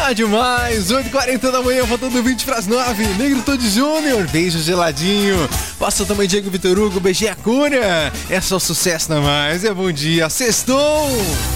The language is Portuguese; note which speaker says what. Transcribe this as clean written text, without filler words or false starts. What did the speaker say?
Speaker 1: Tá demais, 8h40 da manhã, faltando 20 pras 9. Negro Todd Júnior, beijo geladinho. Passa também Diego Vitor Hugo, beijinho a Cunha. É só sucesso na mais, é bom dia, sextou!